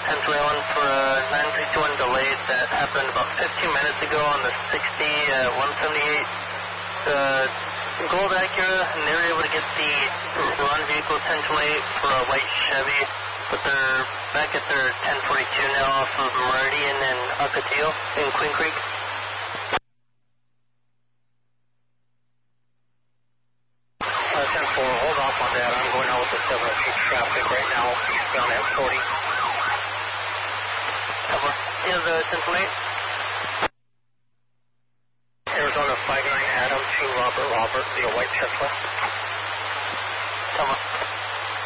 1021 for a 961 delay that happened about 15 minutes ago on the 60 at 178. Gold Acura, and they were able to get the run vehicle 1028 for a white Chevy, but they're back at their 1042 now off of Meridian and Ocotillo in Queen Creek. 10-4, hold off on that. I'm going out with the 706 traffic right now, eastbound at 40. Yeah, the 1028. Arizona 59 Adam to Robert, the white Tesla. Come on.